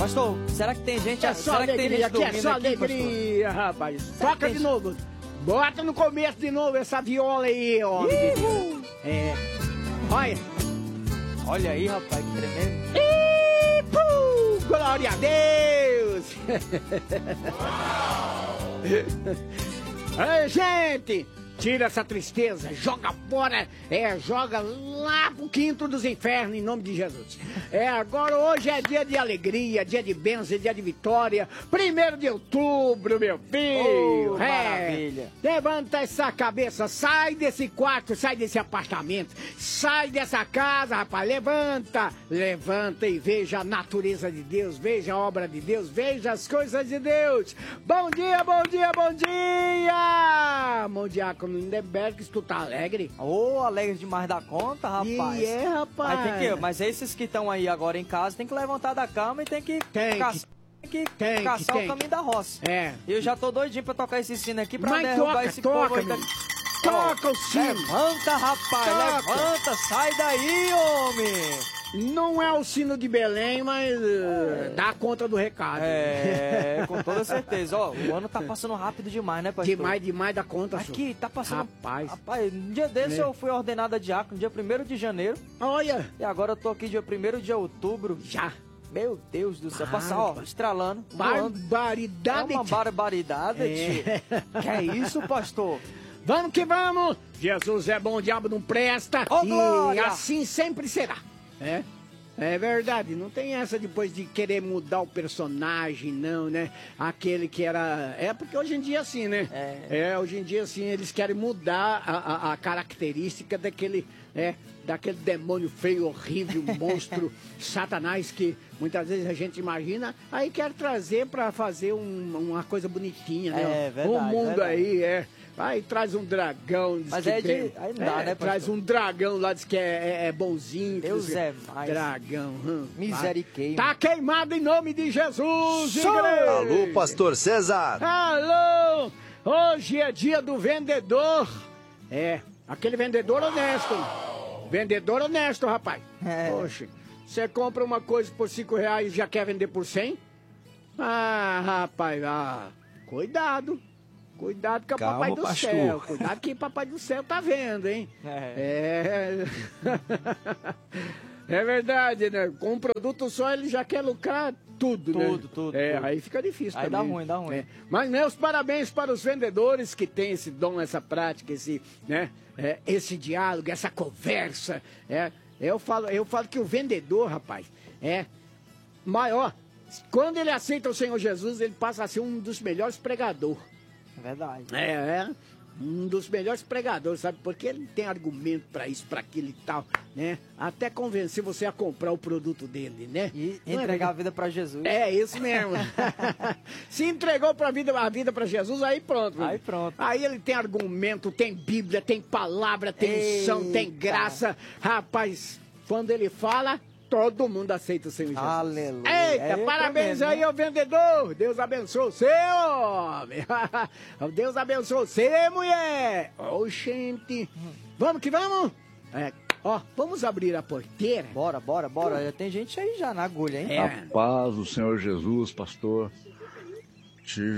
Pastor, será que tem gente... É só alegria, aqui é só alegria, rapaz. Toca de novo. Bota no começo de novo essa viola aí, ó. É. Olha. Olha aí, rapaz, que tremendo. Glória a Deus. Ei, gente. Tira essa tristeza, joga fora, joga lá pro quinto dos infernos, em nome de Jesus. Agora hoje é dia de alegria, dia de bênção, dia de vitória. 1º de outubro, meu filho. Maravilha. Levanta essa cabeça, sai desse quarto, sai desse apartamento, sai dessa casa, rapaz. Levanta e veja a natureza de Deus, veja a obra de Deus, veja as coisas de Deus. Bom dia, bom dia, bom dia. Bom dia, Lindenberg, tu tá alegre? Alegre demais da conta, rapaz. Rapaz. Mas esses que estão aí agora em casa tem que levantar da cama e tem que caçar o caminho da roça. Eu já tô doidinho pra tocar esse sino aqui pra derrubar esse povo aí. Toca o sino. Levanta, rapaz, levanta, sai daí, homem. Não é o sino de Belém, mas dá conta do recado. Com toda certeza. O ano tá passando rápido demais, né, pastor? Demais da conta, Aqui, tá passando... Rapaz, um dia desse eu fui ordenado a diácono, dia 1º de janeiro. Olha. E agora eu tô aqui dia 1º de outubro. Já. Meu Deus do céu, passar, estralando. Barbaridade. É uma barbaridade, tio. Que é isso, pastor? Vamos que vamos. Jesus é bom, o diabo não presta. Glória. E assim sempre será. É verdade, não tem essa depois de querer mudar o personagem, não, né? Aquele que era... porque hoje em dia assim, né? Hoje em dia assim, eles querem mudar a característica daquele demônio feio, horrível, monstro, Satanás, que muitas vezes a gente imagina, aí quer trazer pra fazer uma coisa bonitinha, né? Verdade. O mundo verdade. aí, Aí traz um dragão. Diz Mas que aí não dá, né, pastor? Traz um dragão lá, diz que é bonzinho. Deus é mais. Dragão. Misericórdia. Tá queimado em nome de Jesus. Alô, pastor César. Alô. Hoje é dia do vendedor. Aquele vendedor honesto. Vendedor honesto, rapaz. Poxa, você compra uma coisa por R$5 e já quer vender por 100? Rapaz, cuidado. Cuidado com o Papai do Céu. Cuidado que o Papai do Céu tá vendo, hein? É verdade, né? Com um produto só ele já quer lucrar tudo, né? Tudo. Aí fica difícil aí também. Dá ruim. Mas meus parabéns para os vendedores que têm esse dom, essa prática, esse diálogo, essa conversa. Eu falo que o vendedor, rapaz, maior. Quando ele aceita o Senhor Jesus, ele passa a ser um dos melhores pregadores. Verdade. Um dos melhores pregadores, sabe? Porque ele tem argumento pra isso, pra aquilo e tal, né? Até convencer você a comprar o produto dele, né? E entregar a vida pra Jesus. Isso mesmo. Se entregou a vida pra Jesus, aí pronto. Aí pronto. Aí ele tem argumento, tem Bíblia, tem palavra, tem unção, tem graça. Rapaz, quando ele fala... Todo mundo aceita o Senhor Jesus. Aleluia. Eita, parabéns aí ao vendedor. Deus abençoe você, homem. Deus abençoe você, mulher. Gente. Vamos que vamos? Vamos abrir a porteira? Bora. Tem gente aí já na agulha, hein? A paz do Senhor Jesus, pastor. Tive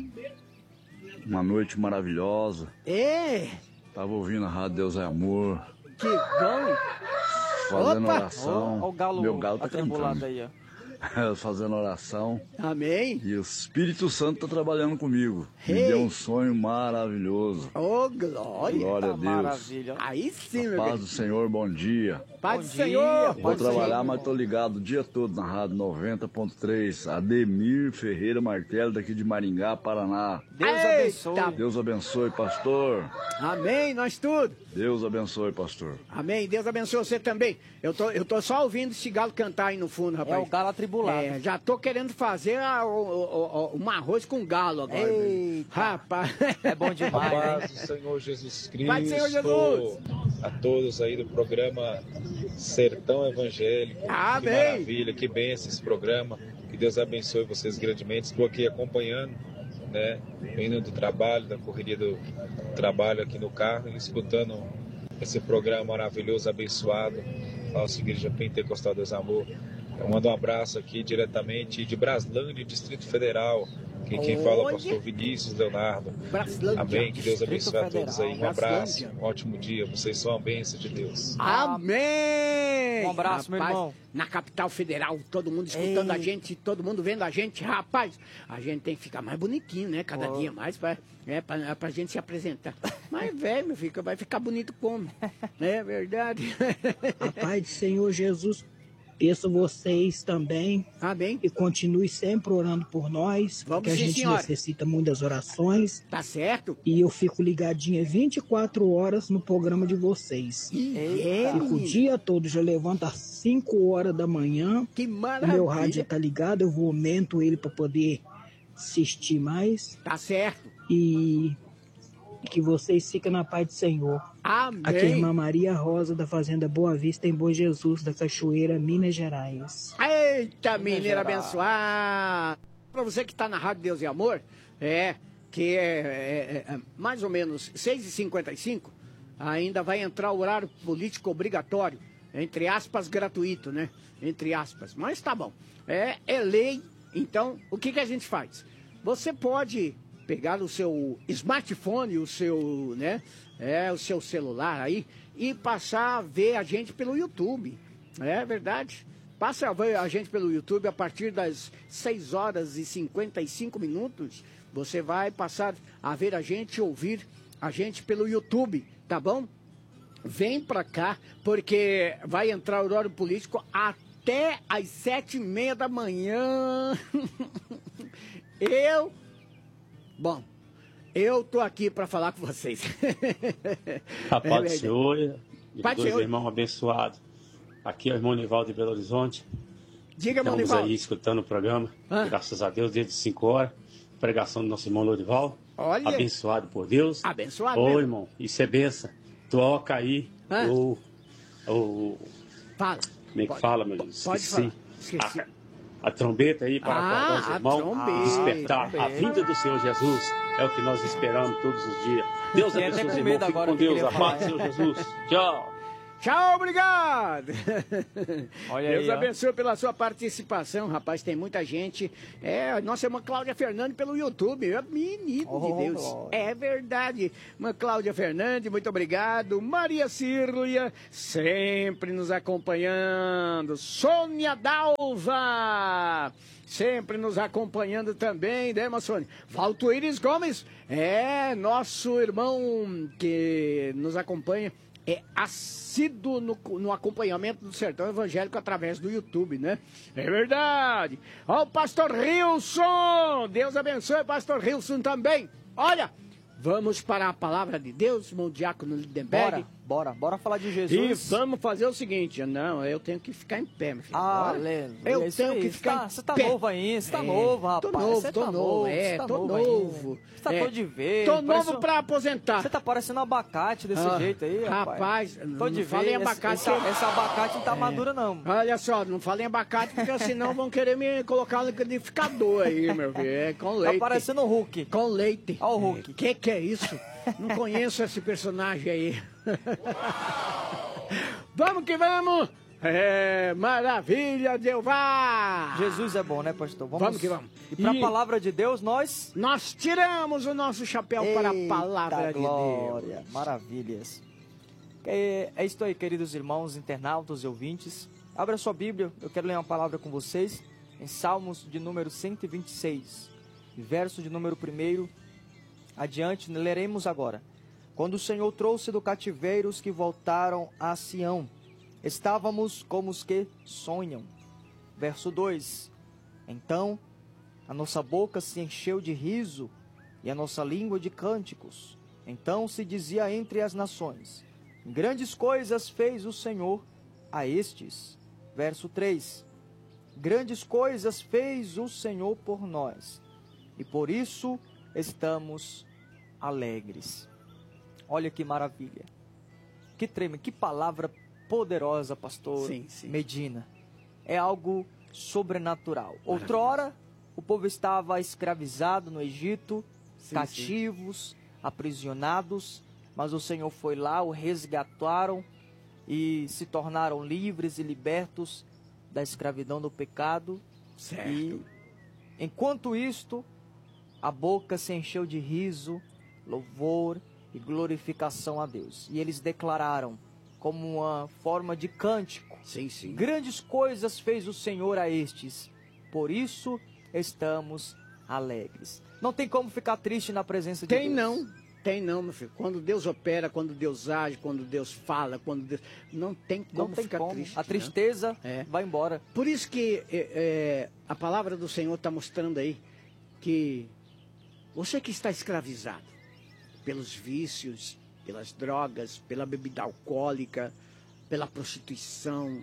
uma noite maravilhosa. Tava ouvindo a Rádio Deus é Amor. Que bom. Fazendo oração. Olha o galo, meu galo tá cantando aí, ó. Fazendo oração. Amém. E o Espírito Santo tá trabalhando comigo. Me deu um sonho maravilhoso. Glória. Glória a Deus. Maravilha. Aí sim, meu Paz do Senhor, bom dia. Paz do Senhor. Vou trabalhar, mas tô ligado o dia todo na Rádio 90.3. Ademir Ferreira Martelo, daqui de Maringá, Paraná. Deus abençoe. Deus abençoe, pastor. Amém, nós tudo. Deus abençoe, pastor. Amém, Deus abençoe você também. Eu tô só ouvindo esse galo cantar aí no fundo, rapaz. É o galo atribulado. Já tô querendo fazer um arroz com galo agora. Eita. Rapaz. É bom demais, né? Paz do Senhor Jesus Cristo. Paz do Senhor Jesus. A todos aí do programa Sertão Evangélico. Amém. Que maravilha, que bênção esse programa. Que Deus abençoe vocês grandemente. Estou aqui acompanhando, né? Vindo do trabalho, da correria do trabalho aqui no carro, escutando esse programa maravilhoso, abençoado. Nossa Igreja Pentecostal Deus Amor. Eu mando um abraço aqui diretamente de Braslândia, Distrito Federal. Quem fala é o pastor Vinícius Leonardo. Amém. Que Deus abençoe a todos aí. Um abraço, um ótimo dia. Vocês são a bênção de Deus. Amém! Um abraço, meu irmão. Na capital federal, todo mundo escutando a gente, todo mundo vendo a gente. Rapaz, a gente tem que ficar mais bonitinho, né? Cada dia mais pra gente se apresentar. Mas, velho, meu filho, vai ficar bonito como? É verdade. A paz do Senhor Jesus. Peço vocês também. Amém. E continue sempre orando por nós. Porque a gente necessita muitas orações. Tá certo. E eu fico ligadinha 24 horas no programa de vocês. Fico o dia todo, já levanto às 5 horas da manhã. Que maravilha. O meu rádio tá ligado, eu vou aumento ele para poder assistir mais. Tá certo. E que vocês fiquem na paz do Senhor. Amém. Aqui é a irmã Maria Rosa, da Fazenda Boa Vista, em Bom Jesus, da Cachoeira, Minas Gerais. Eita, mineira abençoada! Para você que está na Rádio Deus e Amor, que é mais ou menos 6h55, ainda vai entrar o horário político obrigatório, entre aspas, gratuito, né? Entre aspas, mas tá bom. É lei, então, o que a gente faz? Você pode pegar o seu smartphone, o seu, né, o seu celular aí e passar a ver a gente pelo YouTube. É verdade. Passa a ver a gente pelo YouTube a partir das 6h55. Você vai passar a ver a gente, ouvir a gente pelo YouTube, tá bom? Vem pra cá, porque vai entrar o horário político até às 7h30 da manhã. Eu tô aqui para falar com vocês. A paz do Senhor e dos irmãos abençoados. Aqui é o irmão Nivaldo de Belo Horizonte. Diga, irmão Estamos Nivaldo. aí escutando o programa, graças a Deus, desde 5 horas. Pregação do nosso irmão Lorival. Olha. Abençoado por Deus. Abençoado. Ô, irmão, isso é benção. Toca aí Fala. Como é que fala, meu Deus? Pode falar. Esqueci. A trombeta aí para acordar os irmãos, despertar a vinda do Senhor Jesus. É o que nós esperamos todos os dias. Deus abençoe os irmãos. Fique com Deus. A paz do Senhor Jesus. Tchau. Tchau, obrigado. Olha Deus aí, abençoe pela sua participação, rapaz. Tem muita gente. Nossa irmã Cláudia Fernandes pelo YouTube. Menino de Deus. É verdade. Irmã Cláudia Fernandes, muito obrigado. Maria Círlia, sempre nos acompanhando. Sônia Dalva, sempre nos acompanhando também, né, Sônia? Valtuíris Gomes, nosso irmão que nos acompanha. Assíduo no acompanhamento do Sertão Evangélico através do YouTube, né? É verdade. Ó, o pastor Rilson. Deus abençoe o pastor Rilson também. Olha, vamos para a palavra de Deus, irmão Diácono Lindenberg. Bora falar de Jesus. E vamos fazer o seguinte, eu tenho que ficar em pé, meu filho. Aleluia. Eu tenho que ficar em pé. Você tá novo ainda, você tá novo, rapaz. Tô novo, você tô tá novo, tô novo. Você tá todo de vez. Tô novo pra aposentar. Você tá parecendo um abacate desse jeito aí, rapaz. Tô de vez. Não falei abacate. Essa abacate não tá madura, não. Olha só, não falem abacate, porque senão vão querer me colocar no liquidificador aí, meu filho. Com leite. Tá parecendo o Hulk. Com leite. Olha o Hulk. Que é isso? Não conheço esse personagem aí. Vamos que vamos! Maravilha, Jeová! Jesus é bom, né, pastor? Vamos que vamos. E para a palavra de Deus, nós tiramos o nosso chapéu para a palavra de Deus. Maravilhas. É isso aí, queridos irmãos, internautas e ouvintes. Abra sua Bíblia, eu quero ler uma palavra com vocês em Salmos de número 126, verso de número 1 adiante, leremos agora. Quando o Senhor trouxe do cativeiro os que voltaram a Sião, estávamos como os que sonham. Verso 2. Então, a nossa boca se encheu de riso e a nossa língua de cânticos. Então se dizia entre as nações, grandes coisas fez o Senhor a estes. Verso 3. Grandes coisas fez o Senhor por nós, e por isso estamos alegres. Olha que maravilha. Que tremendo, que palavra poderosa, pastor Medina. É algo sobrenatural. Outrora, o povo estava escravizado no Egito, cativos, aprisionados, mas o Senhor foi lá, o resgataram e se tornaram livres e libertos da escravidão do pecado. Certo. E, enquanto isto, a boca se encheu de riso, louvor e glorificação a Deus. E eles declararam, como uma forma de cântico: sim, sim. Grandes coisas fez o Senhor a estes, por isso estamos alegres. Não tem como ficar triste na presença de Deus. Tem não, meu filho. Quando Deus opera, quando Deus age, quando Deus fala, quando Deus... Não tem como ficar triste. A tristeza vai embora. Por isso que a palavra do Senhor está mostrando aí que você que está escravizado pelos vícios, pelas drogas, pela bebida alcoólica, pela prostituição,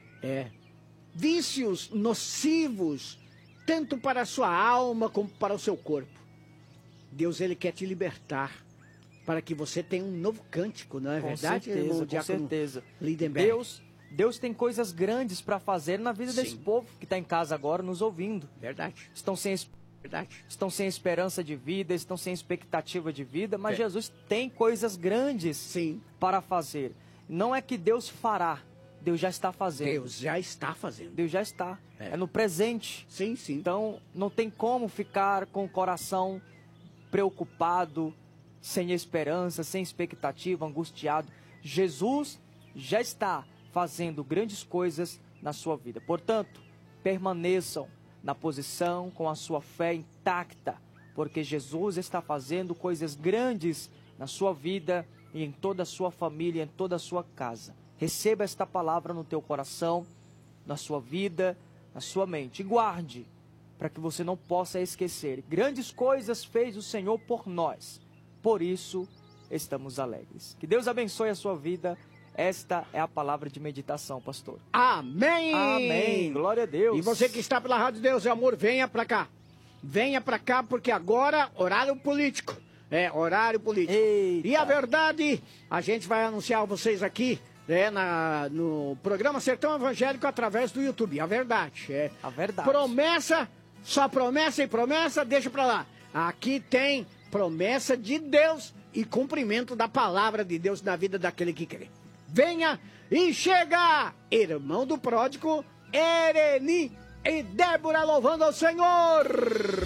vícios nocivos, tanto para a sua alma como para o seu corpo. Deus, ele quer te libertar para que você tenha um novo cântico, não é verdade? Com certeza. Lindenberg. Deus tem coisas grandes para fazer na vida desse povo que está em casa agora nos ouvindo. Verdade. Estão sem esperança de vida, estão sem expectativa de vida, mas Jesus tem coisas grandes para fazer. Não é que Deus fará, Deus já está fazendo. Deus já está fazendo. Deus já está. É no presente. Sim, sim. Então, não tem como ficar com o coração preocupado, sem esperança, sem expectativa, angustiado. Jesus já está fazendo grandes coisas na sua vida. Portanto, permaneçam na posição com a sua fé intacta, porque Jesus está fazendo coisas grandes na sua vida e em toda a sua família, em toda a sua casa. Receba esta palavra no teu coração, na sua vida, na sua mente. E guarde, para que você não possa esquecer. Grandes coisas fez o Senhor por nós. Por isso, estamos alegres. Que Deus abençoe a sua vida. Esta é a palavra de meditação, pastor. Amém! Amém! Glória a Deus! E você que está pela Rádio Deus e Amor, venha para cá. Venha para cá, porque agora, horário político. Horário político. Eita. E a verdade, a gente vai anunciar a vocês aqui, no programa Sertão Evangélico através do YouTube. A verdade. A verdade. Promessa, só promessa e promessa, deixa para lá. Aqui tem promessa de Deus e cumprimento da palavra de Deus na vida daquele que crê. Venha e chega, irmão do pródigo, Ereni e Débora louvando ao Senhor.